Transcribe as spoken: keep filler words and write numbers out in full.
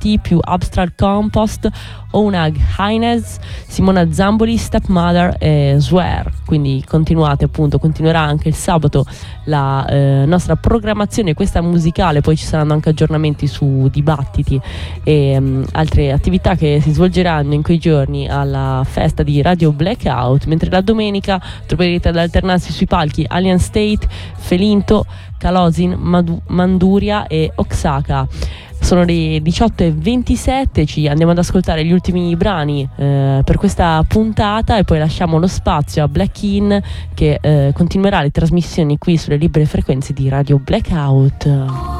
T più Abstract Compost, Onag Hines, Simona Zamboli, Stepmother e Swear. Quindi continuate, appunto, continuerà anche il sabato la eh, nostra programmazione, questa musicale, poi ci saranno anche aggiornamenti su dibattiti e um, altre attività che si svolgeranno in quei giorni alla festa di Radio Blackout, mentre la domenica troverete ad alternarsi sui palchi Alien State, Felinto, Kalosin, Madu- Manduria e Oaxaca. Sono le diciotto e ventisette, ci andiamo ad ascoltare gli ultimi brani eh, per questa puntata e poi lasciamo lo spazio a Black In, che eh, continuerà le trasmissioni qui sulle libere frequenze di Radio Blackout.